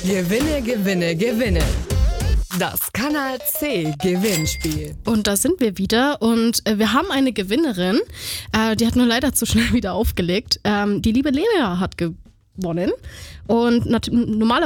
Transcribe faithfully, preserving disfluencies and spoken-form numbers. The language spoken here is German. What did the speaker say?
Gewinne, Gewinne, Gewinne. Das Kanal C Gewinnspiel. Und da sind wir wieder und äh, wir haben eine Gewinnerin, äh, die hat nur leider zu schnell wieder aufgelegt. Ähm, die liebe Lea hat gewonnen und nat- normalerweise